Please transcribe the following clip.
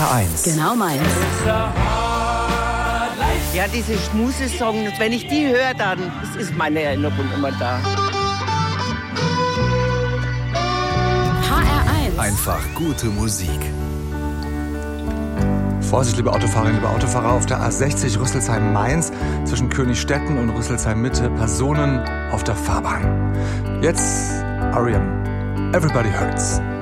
HR1. Genau meins. Ja, diese Schmusesong, wenn ich die höre, dann ist meine Erinnerung immer da. HR1. Einfach gute Musik. Vorsicht, liebe Autofahrerinnen, liebe Autofahrer, auf der A60 Rüsselsheim-Mainz zwischen Königstetten und Rüsselsheim-Mitte Personen auf der Fahrbahn. Jetzt R.E.M. Everybody Hurts.